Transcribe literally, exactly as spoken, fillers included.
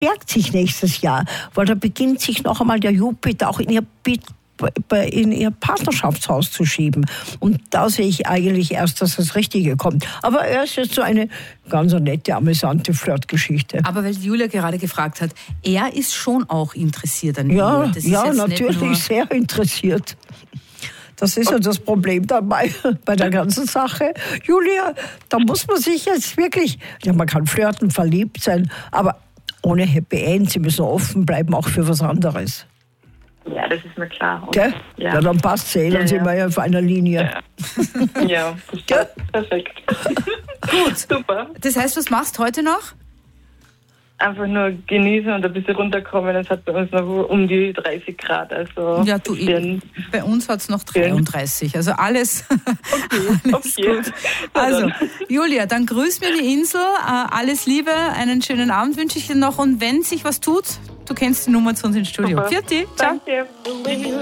verstärkt sich nächstes Jahr, weil da beginnt sich noch einmal der Jupiter auch in ihr in ihr Partnerschaftshaus zu schieben. Und da sehe ich eigentlich erst, dass das Richtige kommt. Aber er ist jetzt so eine ganz nette, amüsante Flirtgeschichte. Aber weil Julia gerade gefragt hat, er ist schon auch interessiert an ja, ihr. Das ist ja, jetzt natürlich sehr interessiert. Das ist ja das Problem dabei bei der ganzen Sache. Julia, da muss man sich jetzt wirklich, ja, man kann flirten, verliebt sein, aber ohne Happy End. Sie müssen offen bleiben, auch für was anderes. Ja, das ist mir klar. Und, ja. Ja. ja, dann passt es eh, dann ja, sind ja. wir ja auf einer Linie. Ja, ja das ja. perfekt. Gut, super. Das heißt, was machst du heute noch? Einfach nur genießen und ein bisschen runterkommen. Es hat bei uns noch um die dreißig Grad. Also ja, du, ich, bei uns hat es noch dreiunddreißig. Also alles, okay, alles okay. gut. Also, Julia, dann grüß mir die Insel. Alles Liebe, einen schönen Abend wünsche ich dir noch. Und wenn sich was tut, du kennst die Nummer zu uns ins Studio. Vierte, ciao. Danke.